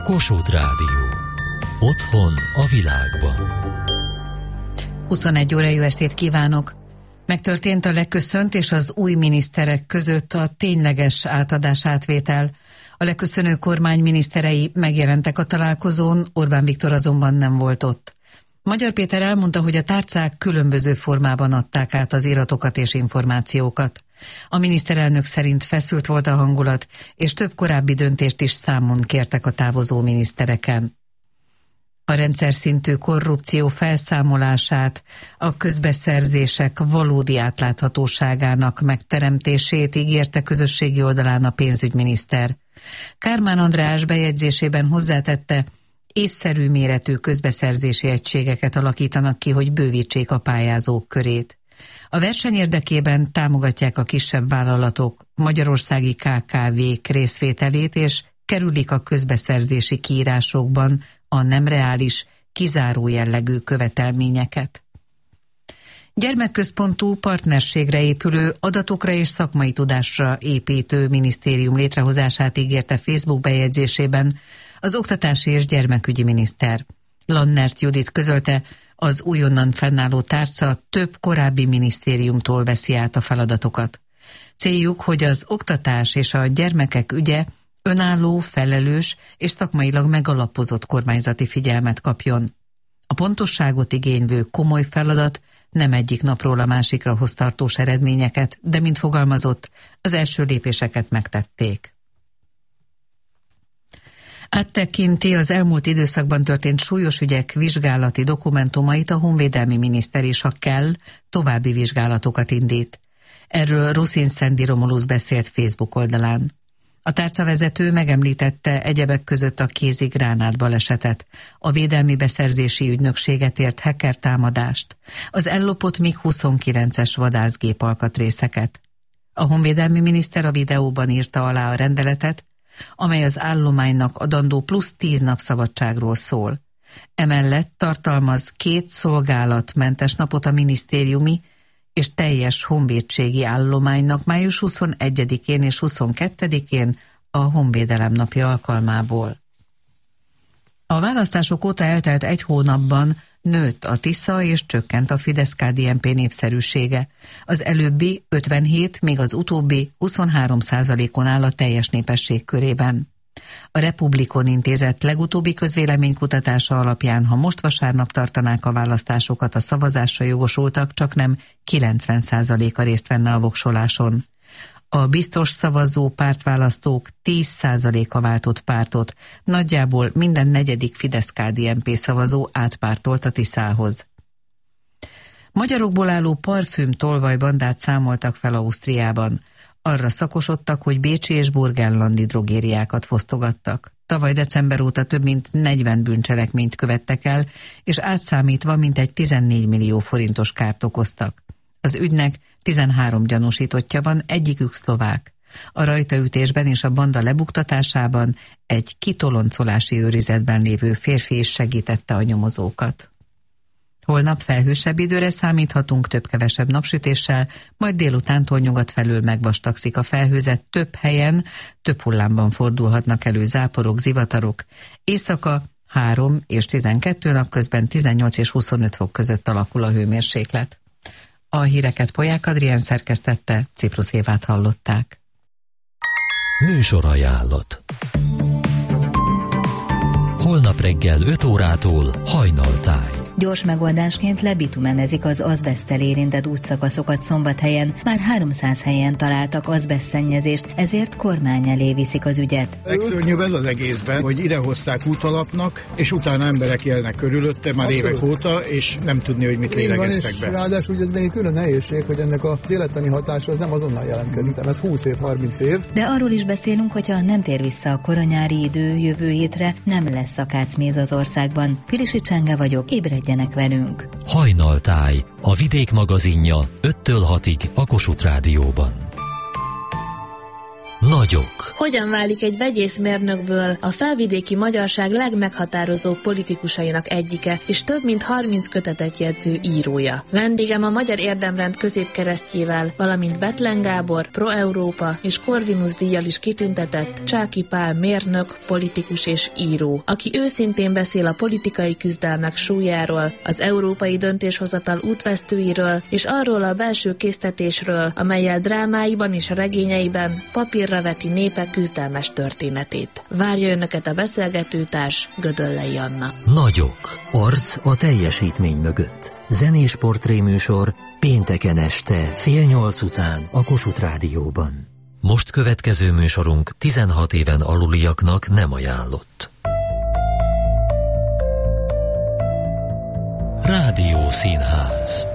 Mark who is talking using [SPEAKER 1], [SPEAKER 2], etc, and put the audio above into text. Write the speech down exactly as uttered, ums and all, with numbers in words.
[SPEAKER 1] Kossuth Rádió. Otthon a világban.
[SPEAKER 2] huszonegy óra, jó estét kívánok! Megtörtént a leköszönt és az új miniszterek között a tényleges átadás-átvétel. A leköszönő kormány miniszterei megjelentek a találkozón, Orbán Viktor azonban nem volt ott. Magyar Péter elmondta, hogy a tárcák különböző formában adták át az iratokat és információkat. A miniszterelnök szerint feszült volt a hangulat, és több korábbi döntést is számon kértek a távozó minisztereken. A rendszer szintű korrupció felszámolását, a közbeszerzések valódi átláthatóságának megteremtését ígérte közösségi oldalán a pénzügyminiszter. Kármán András bejegyzésében hozzátette, észszerű méretű közbeszerzési egységeket alakítanak ki, hogy bővítsék a pályázók körét. A verseny érdekében támogatják a kisebb vállalatok, magyarországi ká ká vék részvételét, és kerülik a közbeszerzési kiírásokban a nem reális, kizáró jellegű követelményeket. Gyermekközpontú, partnerségre épülő, adatokra és szakmai tudásra építő minisztérium létrehozását ígérte Facebook bejegyzésében az oktatási és gyermekügyi miniszter. Lannert Judit közölte, az újonnan fennálló tárca több korábbi minisztériumtól veszi át a feladatokat. Céljuk, hogy az oktatás és a gyermekek ügye önálló, felelős és szakmailag megalapozott kormányzati figyelmet kapjon. A pontosságot igénylő komoly feladat nem egyik napról a másikra hoz tartós eredményeket, de mint fogalmazott, az első lépéseket megtették. Áttekinti az elmúlt időszakban történt súlyos ügyek vizsgálati dokumentumait a honvédelmi miniszter, és ha kell, további vizsgálatokat indít. Erről Ruszin Szendi Romulusz beszélt Facebook oldalán. A tárcavezető megemlítette egyebek között a kézi gránát balesetet, a védelmi beszerzési ügynökséget ért hacker támadást, az ellopott mig huszonkilences vadászgép alkatrészeket. A honvédelmi miniszter a videóban írta alá a rendeletet, amely az állománynak adandó plusz tíz nap szabadságról szól. Emellett tartalmaz két szolgálatmentes napot a minisztériumi és teljes honvédségi állománynak május huszonegyedikén és huszonkettedikén a Honvédelem napja alkalmából. A választások óta eltelt egy hónapban nőtt a Tisza és csökkent a Fidesz-ká dé en pé népszerűsége. Az előbbi ötvenhét, még az utóbbi huszonhárom százalékon áll a teljes népesség körében. A Republikon intézett legutóbbi közvéleménykutatása alapján, ha most vasárnap tartanák a választásokat, a szavazásra jogosultak, csak nem kilencven százaléka részt venne a voksoláson. A biztos szavazó pártválasztók tíz százaléka váltott pártot, nagyjából minden negyedik Fidesz-ká dé en pé szavazó átpártolt a Tiszához. Magyarokból álló parfüm tolvajbandát számoltak fel Ausztriában. Arra szakosodtak, hogy bécsi és burgenlandi drogériákat fosztogattak. Tavaly december óta több mint negyven bűncselekményt követtek el, és átszámítva mintegy tizennégy millió forintos kárt okoztak. Az ügynek tizenhárom gyanúsítottja van, egyikük szlovák. A rajtaütésben és a banda lebuktatásában egy kitoloncolási őrizetben lévő férfi is segítette a nyomozókat. Holnap felhősebb időre számíthatunk, több-kevesebb napsütéssel, majd délutántól nyugat felől megvastagszik a felhőzet, több helyen, több hullámban fordulhatnak elő záporok, zivatarok. Éjszaka három és tizenkettő, napközben tizennyolc és huszonöt fok között alakul a hőmérséklet. A híreket Polyák Adrián szerkesztette, Ciprus Évát hallották.
[SPEAKER 1] Műsorajánlat. Holnap reggel öt órától Hajnaltáj.
[SPEAKER 3] Gyors megoldásként lebitumenezik az azbeszttel érintett útszakaszokat Szombathelyen. Már háromszáz helyen találtak azbesztszennyezést, ezért kormány elé viszik az ügyet.
[SPEAKER 4] Legszörnyűbb ez az egészben, hogy idehozták útalapnak, és utána emberek élnek körülötte már Abszolút. évek óta, és nem tudni, hogy mit lélegeztek be.
[SPEAKER 5] Ráadásul ugye ez még külön nehézség, hogy ennek az élettani hatása az nem azonnal jelentkezik, ez húsz év, harminc év.
[SPEAKER 3] De arról is beszélünk, hogyha nem tér vissza a koronyári idő jövő hétre, nem lesz szakácméz az országban. Pilisi Csenge vagyok, ébredj velünk.
[SPEAKER 1] Hajnaltáj, a Vidék magazinja öttől hatig a Kossuth Rádióban. Nagyok.
[SPEAKER 6] Hogyan válik egy vegyészmérnökből a felvidéki magyarság legmeghatározóbb politikusainak egyike, és több mint harminc kötetet jegyző írója. Vendégem a Magyar Érdemrend középkeresztjével, valamint Bethlen Gábor, Pro-Európa és Corvinus díjjal is kitüntetett Csáky Pál mérnök, politikus és író, aki őszintén beszél a politikai küzdelmek súlyáról, az európai döntéshozatal útvesztőiről és arról a belső késztetésről, amellyel drámáiban és regényeiben papírra veti népek küzdelmes történetét. Várja önöket a beszélgetőtárs, Gödöllei Anna.
[SPEAKER 1] Nagyok. Arc a teljesítmény mögött. Zenés portréműsor pénteken este fél nyolc után a Kossuth Rádióban. Most következő műsorunk tizenhat éven aluliaknak nem ajánlott. Rádiószínház.